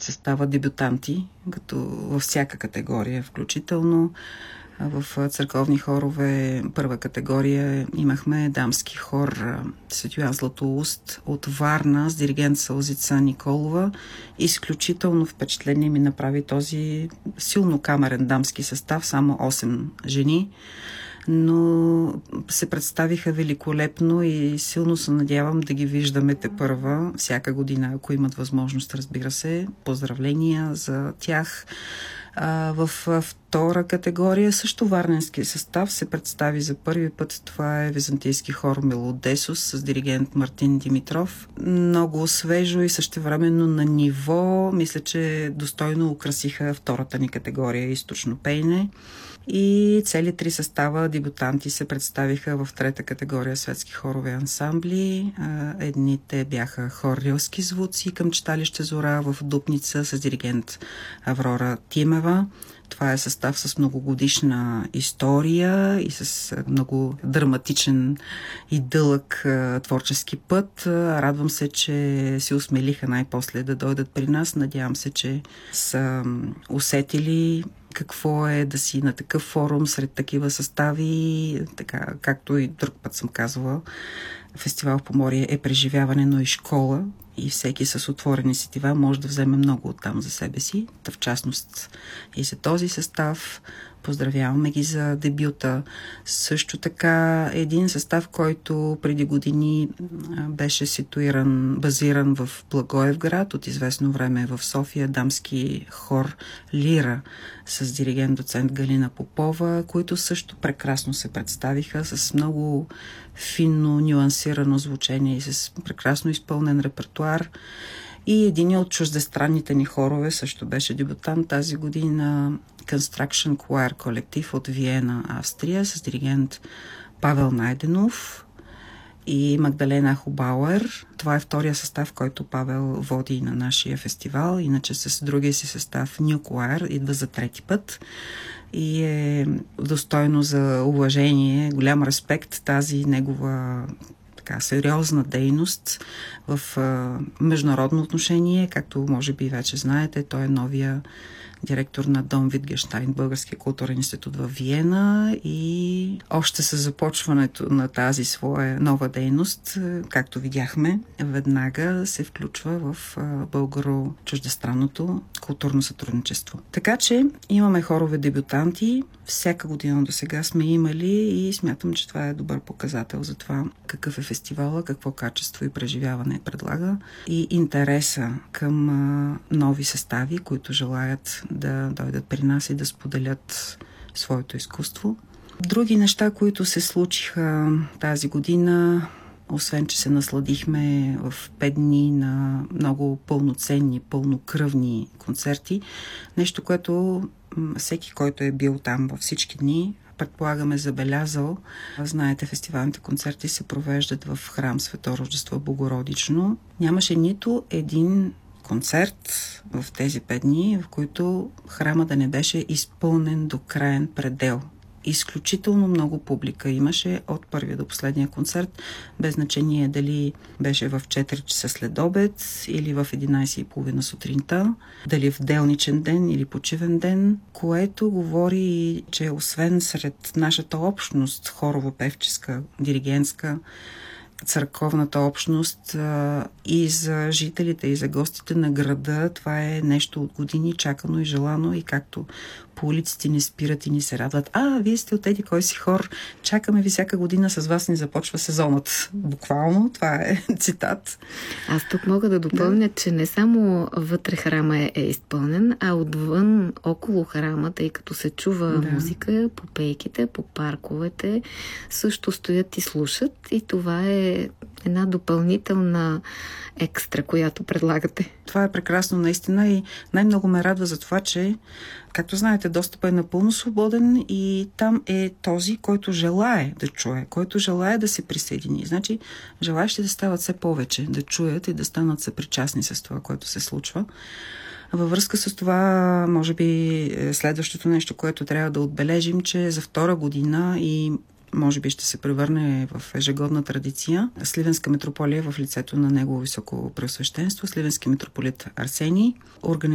състава дебютанти, като във всяка категория, включително в църковни хорове. Първа категория имахме дамски хор Светоян Златоуст от Варна с диригент Сълзица Николова. Изключително впечатление ми направи този силно камерен дамски състав, само 8 жени, но се представиха великолепно и силно се надявам да ги виждаме тепърва всяка година, ако имат възможност, разбира се. Поздравления за тях. Във втора категория също варненски състав се представи за първи път. Това е византийски хор Мелодесус с диригент Мартин Димитров. Много свежо и същевременно на ниво. Мисля, че достойно украсиха втората ни категория Източно пейне. И цели 3 състава дебютанти се представиха в трета категория светски хорове ансамбли. Едните бяха хор Рилски звуци към читалище Зора в Дупница с диригент Аврора Тимева. Това е състав с многогодишна история и с много драматичен и дълъг творчески път. Радвам се, че се усмелиха най-после да дойдат при нас. Надявам се, че са усетили какво е да си на такъв форум сред такива състави, така, както и друг път съм казвала. Фестивал в Поморие е преживяване, но и школа и всеки с отворени сетива може да вземе много оттам за себе си. В частност и за този състав. Поздравяваме ги за дебюта. Също така един състав, който преди години беше базиран в Благоевград, от известно време в София, дамски хор Лира с диригент доцент Галина Попова, които също прекрасно се представиха с много финно, нюансирано звучение и с прекрасно изпълнен репертуар. И един от чуждестранните ни хорове също беше дебютант тази година, Construction Choir колектив от Виена, Австрия, с диригент Павел Найденов и Магдалена Хубауер. Това е втория състав, който Павел води на нашия фестивал. Иначе с другия си състав New Choir идва за трети път. И е достойно за уважение, голям респект тази негова така сериозна дейност в международно отношение. Както може би вече знаете, той е новия директор на Дом Витгенштайн, Българския културен институт в Виена, и още с започването на тази своя нова дейност, както видяхме, веднага се включва в българо-чуждестранното културно сътрудничество. Така че имаме хорове дебютанти. Всяка година до сега сме имали и смятам, че това е добър показател за това какъв е фестивала, какво качество и преживяване предлага и интереса към нови състави, които желаят да дойдат при нас и да споделят своето изкуство. Други неща, които се случиха тази година, освен че се насладихме в 5 дни на много пълноценни, пълнокръвни концерти, нещо, което всеки, който е бил там във всички дни, предполагаме забелязал. Знаете, фестивалните концерти се провеждат в храм Свето Рождество Богородично. Нямаше нито един концерт в тези 5 дни, в които храма да не беше изпълнен до краен предел. Изключително много публика имаше от първия до последния концерт, без значение дали беше в 4 часа след обед или в 11:30 сутринта, дали в делничен ден или почивен ден, което говори, че освен сред нашата общност, хорово-певческа, диригентска, църковната общност и за жителите, и за гостите на града, това е нещо от години чакано и желано, и както по улиците ни спират и ни се радват. Вие сте от еди кой си хор, чакаме ви всяка година, с вас ни започва сезонът. Буквално, това е цитат. Аз тук мога да допълня, че не само вътре храма е изпълнен, а отвън, около храма, тъй като се чува музика, по пейките, по парковете, също стоят и слушат, и това е една допълнителна екстра, която предлагате. Това е прекрасно наистина и най-много ме радва за това, че, както знаете, достъпът е напълно свободен и там е този, който желае да чуе, който желае да се присъедини. Значи, желаещи да стават все повече, да чуят и да станат съпричастни с това, което се случва. Във връзка с това, може би, следващото нещо, което трябва да отбележим, че за втора година и може би ще се превърне в ежегодна традиция, Сливенска митрополия в лицето на негово високо преосвещенство, Сливенски митрополит Арсений,